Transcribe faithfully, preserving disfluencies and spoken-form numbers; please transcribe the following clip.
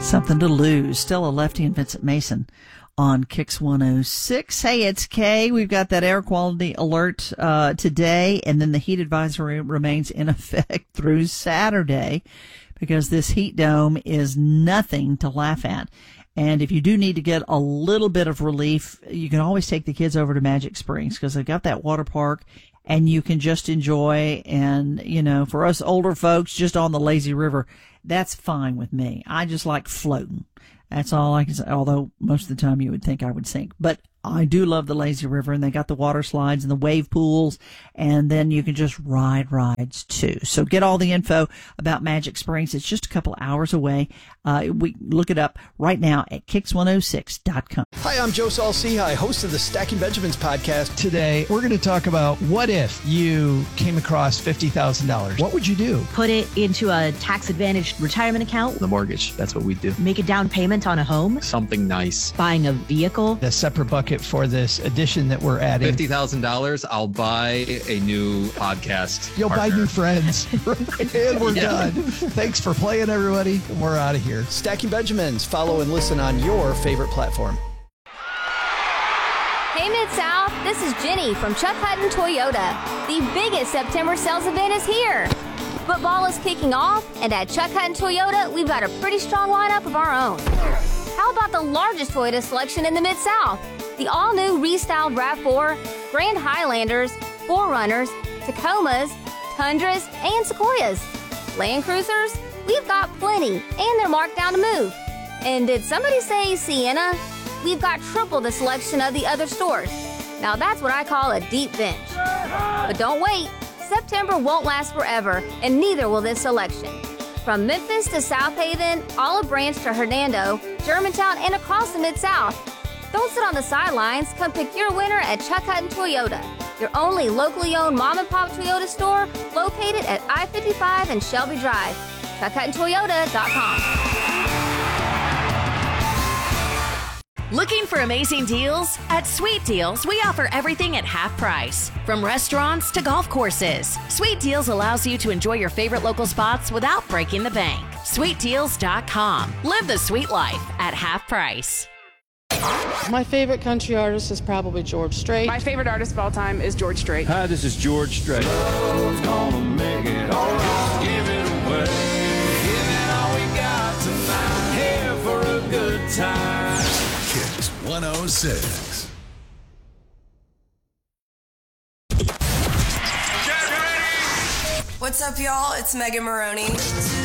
Something to Lose. Stella Lefty and Vincent Mason on Kix one oh six. Hey, it's Kay. We've got that air quality alert uh, today, and then the heat advisory remains in effect through Saturday because this heat dome is nothing to laugh at. And if you do need to get a little bit of relief, you can always take the kids over to Magic Springs because they've got that water park and you can just enjoy. And, you know, for us older folks, just on the lazy river, that's fine with me. I just like floating. That's all I can say, although most of the time you would think I would sink. But I do love the lazy river, and they got the water slides and the wave pools, and then you can just ride rides too. So get all the info about Magic Springs. It's just a couple hours away. Uh, we look it up right now at kix one oh six dot com. Hi, I'm Joe Saul-Sehy, host of the Stacking Benjamins podcast. Today, we're going to talk about what if you came across fifty thousand dollars. What would you do? Put it into a tax-advantaged retirement account. The mortgage, that's what we do. Make a down payment on a home. Something nice. Buying a vehicle. A separate bucket for this addition that we're adding. fifty thousand dollars, I'll buy a new podcast You'll partner. buy new friends. And we're Yeah. done. Thanks for playing, everybody. We're out of here. Stacking Benjamins. Follow and listen on your favorite platform. Hey Mid-South, this is Jenny from Chuck Hutton Toyota. The biggest September sales event is here. Football is kicking off, and at Chuck Hutton Toyota, we've got a pretty strong lineup of our own. How about the largest Toyota selection in the Mid-South? The all-new restyled RAV four, Grand Highlanders, four runners, Tacomas, Tundras, and Sequoias. Land Cruisers? We've got plenty, and they're marked down to move. And did somebody say Sienna? We've got triple the selection of the other stores. Now that's what I call a deep bench. But don't wait. September won't last forever, and neither will this selection. From Memphis to South Haven, Olive Branch to Hernando, Germantown, and across the Mid-South. Don't sit on the sidelines. Come pick your winner at Chuck Hutton Toyota, your only locally owned mom-and-pop Toyota store located at I fifty-five and Shelby Drive. chuck hutton toyota dot com. Looking for amazing deals? At Sweet Deals, we offer everything at half price. From restaurants to golf courses, Sweet Deals allows you to enjoy your favorite local spots without breaking the bank. sweet deals dot com. Live the sweet life at half price. My favorite country artist is probably George Strait. My favorite artist of all time is George Strait. Hi, this is George Strait. Love's gonna make it all right. Give it away. Give it all we got tonight. Here for a good time. Kix one oh six. What's up, y'all? It's Megan Maroney.